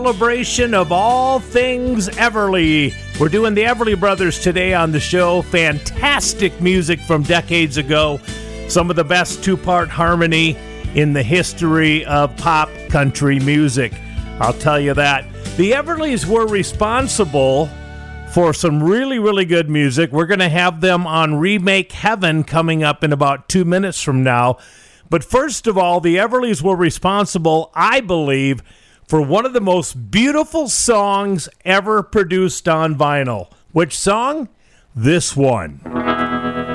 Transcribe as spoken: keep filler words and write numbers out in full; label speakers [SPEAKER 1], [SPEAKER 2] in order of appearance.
[SPEAKER 1] Celebration of all things Everly. We're doing the Everly Brothers today on the show. Fantastic music from decades ago. Some of the best two-part harmony in the history of pop country music. I'll tell you that. The Everlys were responsible for some really, really good music. We're going to have them on Remake Heaven coming up in about two minutes from now. But first of all, the Everlys were responsible, I believe, for one of the most beautiful songs ever produced on vinyl. Which song? This one.